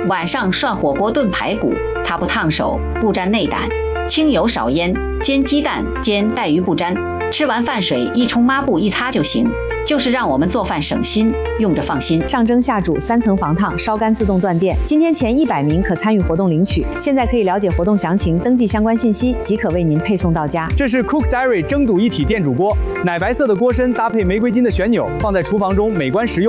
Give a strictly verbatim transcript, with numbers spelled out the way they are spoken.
晚上涮火锅炖排骨，它不烫手，不沾内胆，清油少腌，煎鸡蛋煎带鱼不沾，吃完饭水一冲抹布一擦就行。就是让我们做饭省心，用着放心。 上蒸下煮，三层防烫，烧干自动断电。今天前一百名可参与活动领取。现在可以了解活动详情，登记相关信息，即可为您配送到家。 这是 Cook Diary 蒸笃一体电煮锅，奶白色的锅身搭配玫瑰金的旋钮，放在厨房中美观实用。